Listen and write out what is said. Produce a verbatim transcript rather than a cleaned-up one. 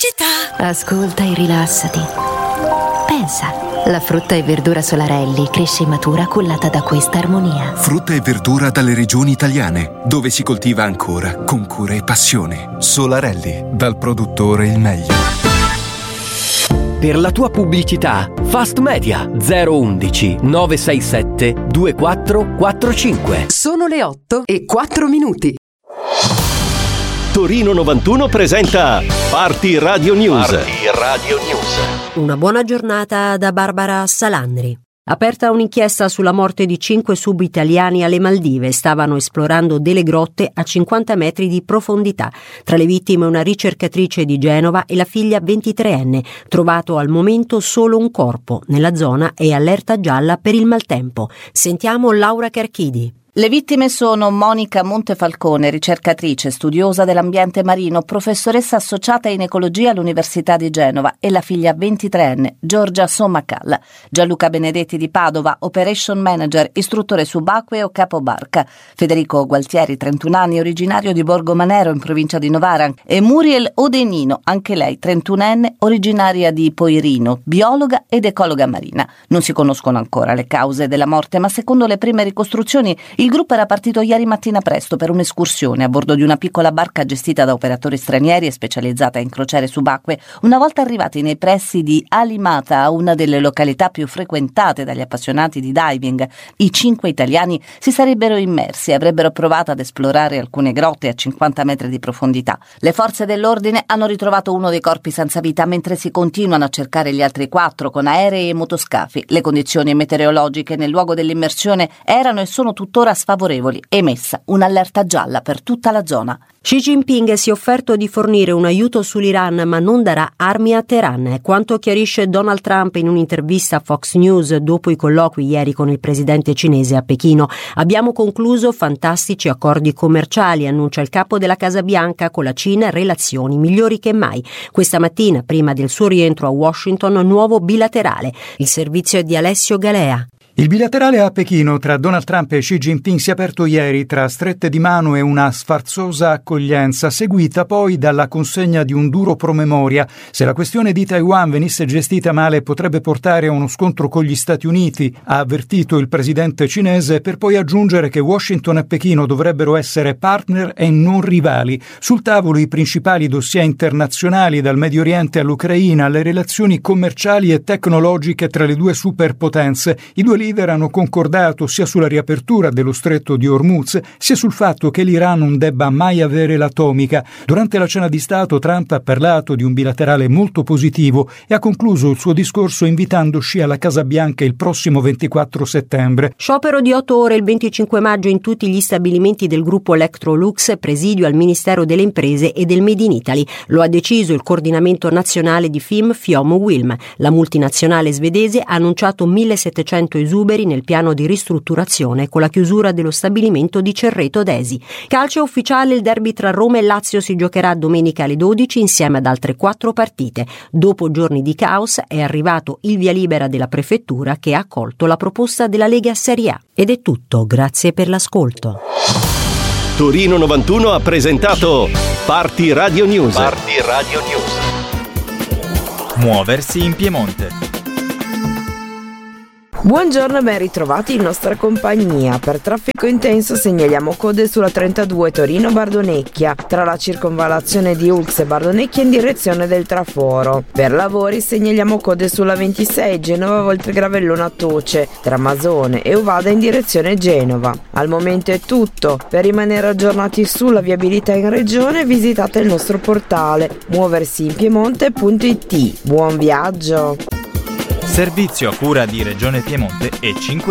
pubblicità. Ascolta e rilassati. Pensa, la frutta e verdura Solarelli cresce e matura cullata da questa armonia. Frutta e verdura dalle regioni italiane, dove si coltiva ancora con cura e passione. Solarelli, dal produttore il meglio. Per la tua pubblicità, Fast Media zero undici nove sei sette due quattro quattro cinque. Sono le otto e quattro minuti. Torino novantuno presenta Party Radio News. Party Radio News. Una buona giornata da Barbara Salandri. Aperta un'inchiesta sulla morte di cinque sub-italiani alle Maldive. Stavano esplorando delle grotte a cinquanta metri di profondità. Tra le vittime una ricercatrice di Genova e la figlia ventitreenne. Trovato al momento solo un corpo. Nella zona è allerta gialla per il maltempo. Sentiamo Laura Carchidi. Le vittime sono Monica Montefalcone, ricercatrice, studiosa dell'ambiente marino, professoressa associata in ecologia all'Università di Genova, e la figlia ventitreenne, Giorgia Sommacalla. Gianluca Benedetti di Padova, operation manager, istruttore subacqueo o capobarca. Federico Gualtieri, trentuno anni, originario di Borgo Manero in provincia di Novara, e Muriel Odenino, anche lei trentunenne, originaria di Poirino, biologa ed ecologa marina. Non si conoscono ancora le cause della morte, ma secondo le prime ricostruzioni il gruppo era partito ieri mattina presto per un'escursione a bordo di una piccola barca gestita da operatori stranieri e specializzata in crociere subacquee. Una volta arrivati nei pressi di Alimata, una delle località più frequentate dagli appassionati di diving, i cinque italiani si sarebbero immersi e avrebbero provato ad esplorare alcune grotte a cinquanta metri di profondità. Le forze dell'ordine hanno ritrovato uno dei corpi senza vita, mentre si continuano a cercare gli altri quattro con aerei e motoscafi. Le condizioni meteorologiche nel luogo dell'immersione erano e sono tuttora sfavorevoli, emessa un'allerta gialla per tutta la zona. Xi Jinping si è offerto di fornire un aiuto sull'Iran, ma non darà armi a Teheran. È quanto chiarisce Donald Trump in un'intervista a Fox News dopo i colloqui ieri con il presidente cinese a Pechino. Abbiamo concluso fantastici accordi commerciali, annuncia il capo della Casa Bianca. Con la Cina relazioni migliori che mai. Questa mattina, prima del suo rientro a Washington, nuovo bilaterale. Il servizio è di Alessio Galea. Il bilaterale a Pechino tra Donald Trump e Xi Jinping si è aperto ieri tra strette di mano e una sfarzosa accoglienza, seguita poi dalla consegna di un duro promemoria. Se la questione di Taiwan venisse gestita male potrebbe portare a uno scontro con gli Stati Uniti, ha avvertito il presidente cinese, per poi aggiungere che Washington e Pechino dovrebbero essere partner e non rivali. Sul tavolo i principali dossier internazionali, dal Medio Oriente all'Ucraina, alle relazioni commerciali e tecnologiche tra le due superpotenze. I due leader hanno concordato sia sulla riapertura dello stretto di Hormuz, sia sul fatto che l'Iran non debba mai avere l'atomica. Durante la cena di Stato Trump ha parlato di un bilaterale molto positivo e ha concluso il suo discorso invitando Xi alla Casa Bianca il prossimo ventiquattro settembre. Sciopero di otto ore il venticinque maggio in tutti gli stabilimenti del gruppo Electrolux, presidio al Ministero delle Imprese e del Made in Italy. Lo ha deciso il coordinamento nazionale di F I M Fiom Wilm. La multinazionale svedese ha annunciato millesettecento esuberi nel piano di ristrutturazione con la chiusura dello stabilimento di Cerreto d'Esi. Calcio ufficiale, il derby tra Roma e Lazio si giocherà domenica alle dodici insieme ad altre quattro partite. Dopo giorni di caos è arrivato il via libera della prefettura che ha accolto la proposta della Lega Serie A. Ed è tutto, grazie per l'ascolto. Torino novantuno ha presentato Party Radio News. Party Radio News. Muoversi in Piemonte. Buongiorno e ben ritrovati in nostra compagnia. Per traffico intenso segnaliamo code sulla trentadue Torino-Bardonecchia tra la circonvallazione di Ulx e Bardonecchia in direzione del traforo. Per lavori segnaliamo code sulla ventisei Genova-Voltregravellona-Toce tra Masone e Uvada in direzione Genova. Al momento è tutto. Per rimanere aggiornati sulla viabilità in regione visitate il nostro portale muoversi in piemonte punto it. Buon viaggio! Servizio a cura di Regione Piemonte e cinque